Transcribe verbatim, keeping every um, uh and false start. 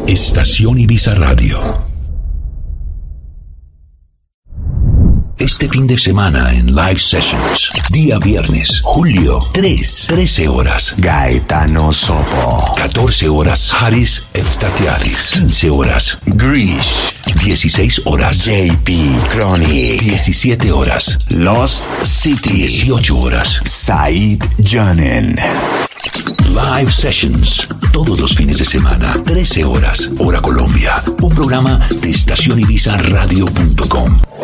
Estación Ibiza Radio. Este fin de semana en Live Sessions, día viernes, julio tres, trece horas, Gaetano Sopo. catorce horas, Haris Eftatiaris. quince horas, Grish. dieciséis horas, J P Chronic. diecisiete horas, Lost City. dieciocho horas, Said Janen. Live Sessions, todos los fines de semana, trece horas, hora Colombia. Un programa de estación ibiza radio punto com.